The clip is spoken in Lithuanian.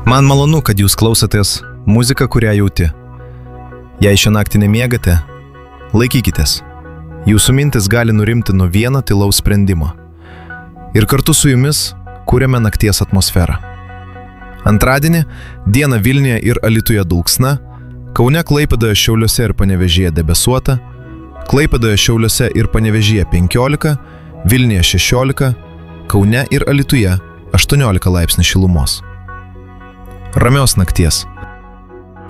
Man malonu, kad jūs klausotės muziką, kurią jauti. Jei šią naktį nemiegate, laikykitės. Jūsų mintis gali nurimti nuo vieno tylaus sprendimo. Ir kartu su jumis kuriame nakties atmosferą. Antradienį dieną Vilniuje ir Alytuje dulksna, Kaune, Klaipėdoje, Šiauliuose ir Panevėžyje debesuota, Klaipėdoje, Šiauliuose ir Panevėžyje 15, Vilniuje 16, Kaune ir Alytuje 18 laipsnių šilumos. Ramios nakties.